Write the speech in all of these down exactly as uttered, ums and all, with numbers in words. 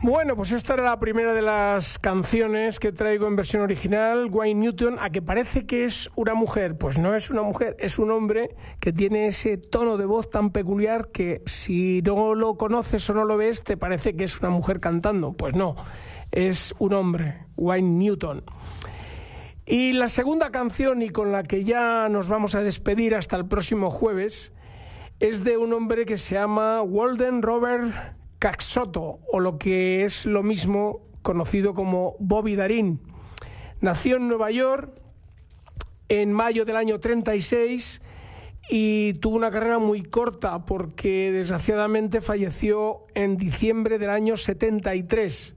Bueno, pues esta era la primera de las canciones que traigo en versión original, Wayne Newton. A que parece que es una mujer, pues no es una mujer, es un hombre que tiene ese tono de voz tan peculiar que si no lo conoces o no lo ves te parece que es una mujer cantando. Pues no, es un hombre, Wayne Newton. Y la segunda canción, y con la que ya nos vamos a despedir hasta el próximo jueves, es de un hombre que se llama Walden Robert Caxoto, o lo que es lo mismo, conocido como Bobby Darin. Nació en Nueva York en mayo del año treinta y seis y tuvo una carrera muy corta porque desgraciadamente falleció en diciembre del año setenta y tres.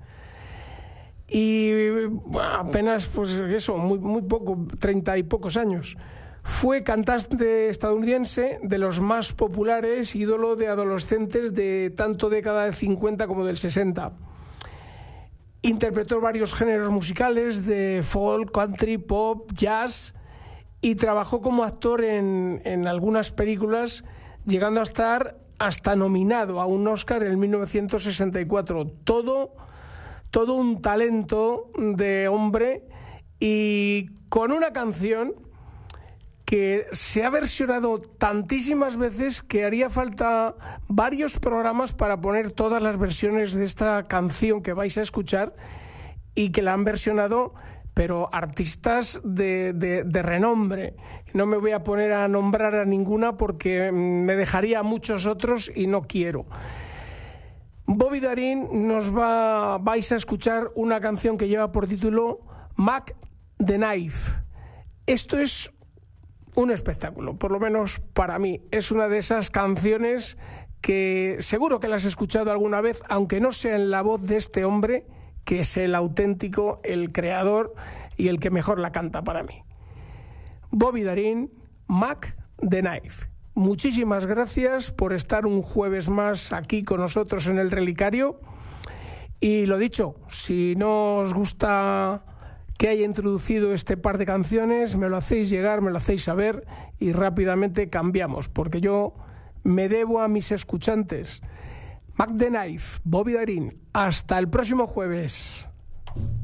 Y bueno, apenas, pues eso, muy, muy poco, treinta y pocos años. Fue cantante estadounidense de los más populares, ídolo de adolescentes de tanto década del cincuenta como del sesenta. Interpretó varios géneros musicales de folk, country, pop, jazz y trabajó como actor en, en algunas películas, llegando a estar hasta nominado a un Oscar en mil novecientos sesenta y cuatro. Todo, todo un talento de hombre, y con una canción que se ha versionado tantísimas veces que haría falta varios programas para poner todas las versiones de esta canción que vais a escuchar, y que la han versionado, pero artistas de, de, de renombre. No me voy a poner a nombrar a ninguna porque me dejaría a muchos otros y no quiero. Bobby Darin nos va, vais a escuchar una canción que lleva por título Mac the Knife. Esto es un espectáculo, por lo menos para mí. Es una de esas canciones que seguro que las has escuchado alguna vez, aunque no sea en la voz de este hombre, que es el auténtico, el creador y el que mejor la canta para mí. Bobby Darin, Mac the Knife. Muchísimas gracias por estar un jueves más aquí con nosotros en El Relicario. Y lo dicho, si no os gusta que haya introducido este par de canciones, me lo hacéis llegar, me lo hacéis saber y rápidamente cambiamos, porque yo me debo a mis escuchantes. Mac the Knife, Bobby Darin. Hasta el próximo jueves.